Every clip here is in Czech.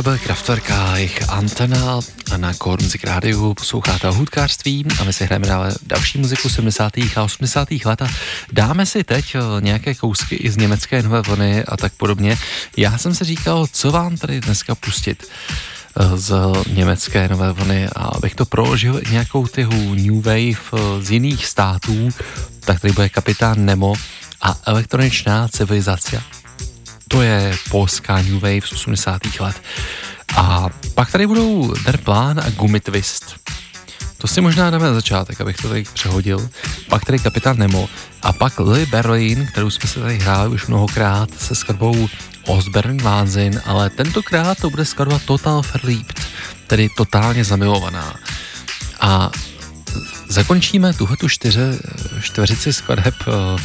byl Kraftwerk a jejich Antena a na Core Music Rádiu posloucháte o hudkářství a my si hrajeme dále další muziku 70. a 80. let a dáme si teď nějaké kousky i z německé nové vlny a tak podobně. Já jsem si říkal, co vám tady dneska pustit z německé nové vlny a abych to proložil nějakou tyhu New Wave z jiných států, tak tady bude Kapitán Nemo a Elektroničná civilizace. To je polská New Wave z 80. let. A pak tady budou Der Plan a Gummitwist. To si možná dáme na začátek, abych to tady přehodil. Pak tady Kapitán Nemo a pak Lili Berlin, kterou jsme se tady hráli už mnohokrát se skladbou Ostberg Wahnsinn, ale tentokrát to bude skladba Total Verliebt, tedy totálně zamilovaná. A zakončíme tuhletu čtveřici skladeb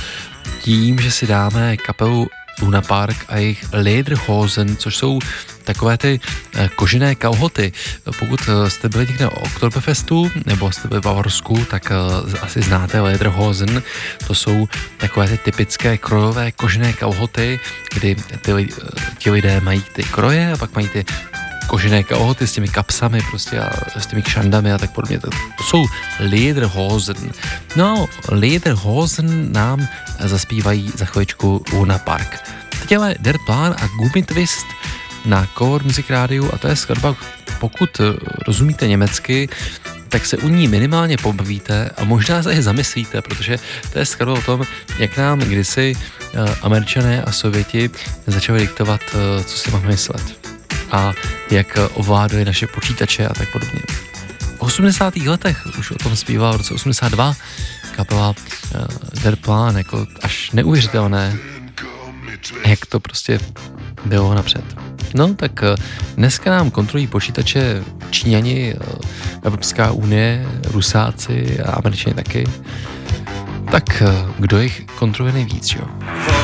tím, že si dáme kapelu Luna Park a jejich Lederhosen, což jsou takové ty kožené kalhoty. Pokud jste byli někde o Oktoberfestu nebo jste byli v Bavorsku, tak asi znáte Lederhosen. To jsou takové ty typické krojové kožené kalhoty, kdy ti lidé mají ty kroje a pak mají ty kožené kalhoty s těmi kapsami prostě a s těmi kšandami a tak podobně. To jsou Lederhosen. No, Lederhosen nám zaspívají za chviličku Luna Park. Teď ale Der Plan a Gummitwist na Core Music Rádiu a to je skladba, pokud rozumíte německy, tak se u ní minimálně pobavíte a možná se i zamyslíte, protože to je skladba o tom, jak nám kdysi Američané a Sověti začali diktovat, co si máme myslet a jak ovládali naše počítače a tak podobně. V 80. letech už o tom zpíval v roce 82 kapela Der Plan, jako až neuvěřitelné, jak to prostě bylo napřed. No, tak dneska nám kontrolují počítače Číňani, Evropská unie, Rusáci a Američani taky. Tak kdo jich kontroluje nejvíc, jo?